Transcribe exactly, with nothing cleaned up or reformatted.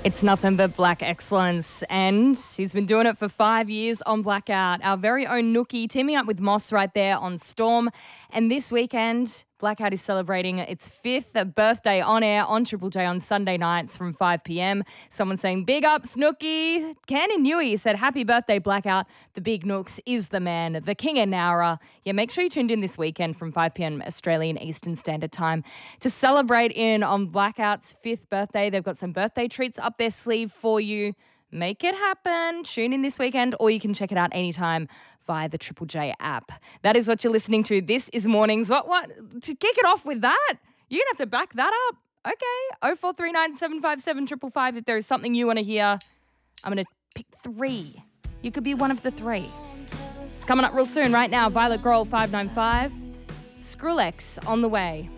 It's nothing but black excellence, and he's been doing it for five years on Blackout. Our very own Nookie teaming up with Moss right there on Storm. And this weekend, Blackout is celebrating its fifth birthday on air on Triple J on Sunday nights from five p.m. Someone saying, big ups, Nookie. Cannon Newey said, happy birthday, Blackout. The Big Nooks is the man, the king of Nowra. Yeah, make sure you tuned in this weekend from five p.m. Australian Eastern Standard Time to celebrate in on Blackout's fifth birthday. They've got some birthday treats up their sleeve for you. Make it happen. Tune in this weekend, or you can check it out anytime via the Triple J app. That is what you're listening to. This is Mornings. What? What? To kick it off with that, you're going to have to back that up. Okay. oh four three nine, seven five seven, five five five if there is something you want to hear. I'm going to pick three. You could be one of the three. It's coming up real soon. Right now, Violet Grohl, five nine five. Skrillex on the way.